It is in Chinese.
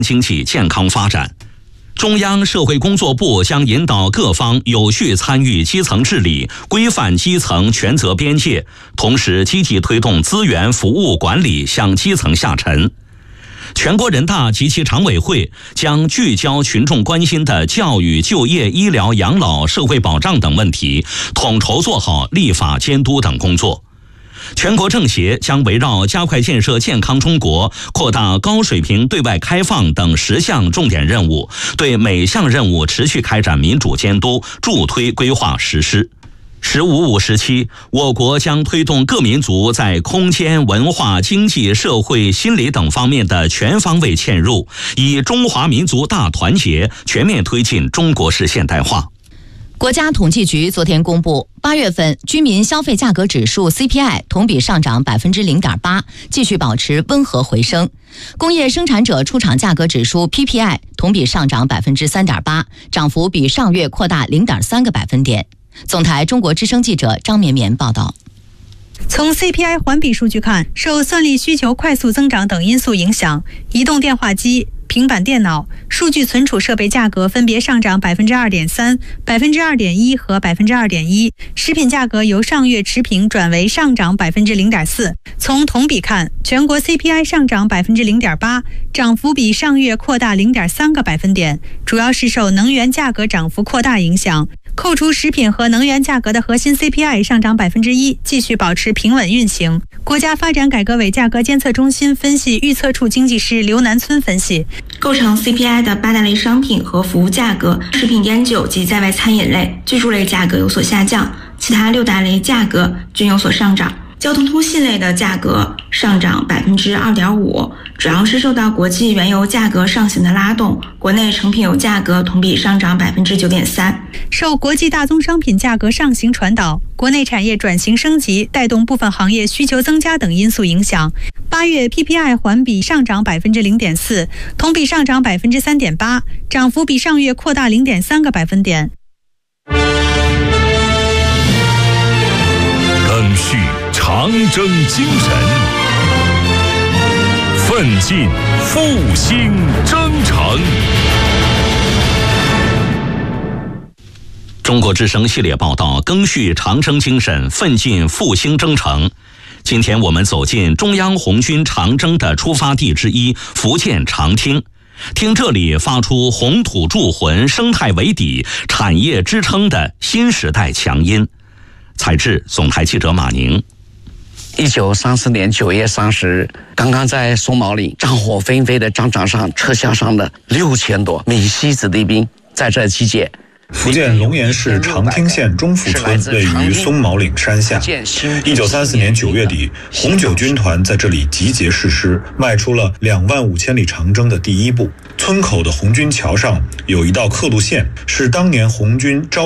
经济健康发展。中央社会工作部将引导各方有序参与基层治理，规范基层权责边界，同时积极推动资源服务管理向基层下沉。全国人大及其常委会将聚焦群众关心的教育、就业、医疗、养老、社会保障等问题，统筹做好立法监督等工作。全国政协将围绕加快建设健康中国、扩大高水平对外开放等10项重点任务，对每项任务持续开展民主监督，助推规划实施。“15+5”时期，我国将推动各民族在空间、文化、经济、社会、心理等方面的全方位嵌入，以中华民族大团结全面推进中国式现代化。 国家统计局昨天公布，8月份居民消费价格指数 CPI 同比上涨 0.8%， 继续保持温和回升。工业生产者出厂价格指数 PPI 同比上涨 3.8%， 涨幅比上月扩大 0.3个百分点。总台中国之声记者张绵绵报道。 从 CPI 环比数据看，受算力需求快速增长等因素影响，移动电话机、平板电脑、数据存储设备价格分别上涨 2.3%、2.1% 和 2.1%， 食品价格由上月持平转为上涨 0.4%。 从同比看，全国 CPI 上涨 0.8%， 涨幅比上月扩大 0.3个百分点，主要是受能源价格涨幅扩大影响。扣除食品和能源价格的核心 CPI 上涨 1%， 继续保持平稳运行。国家发展改革委价格监测中心分析预测处经济师刘南村分析， 构成 CPI 的8大类商品和服务价格，食品烟酒及在外餐饮类、居住类价格有所下降，其他6大类价格均有所上涨。交通通信类的价格上涨 2.5%， 主要是受到国际原油价格上行的拉动，国内成品油价格同比上涨 9.3%。 受国际大宗商品价格上行传导，国内产业转型升级带动部分行业需求增加等因素影响，8月 PPI 环比上涨 0.4%， 同比上涨 3.8%， 涨幅比上月扩大 0.3个百分点。 赓续长征精神，奋进复兴征程。 中国之声系列报道，赓续长征精神，奋进复兴征程。今天我们走进中央红军长征的出发地之一福建长汀，听这里发出红土铸魂、生态为底、产业支撑的新时代强音。采制总台记者马宁。 1934年9月30日，刚刚在松毛岭战火纷飞的战场上撤下上的6000多闽西子弟兵在这集结。 福建龙岩市长汀县中福村位于松毛岭山下。1934年9月底，红九军团在这里集结誓师，迈出了25000里长征的第一步。村口的红军桥上有一道刻度线，是当年红军招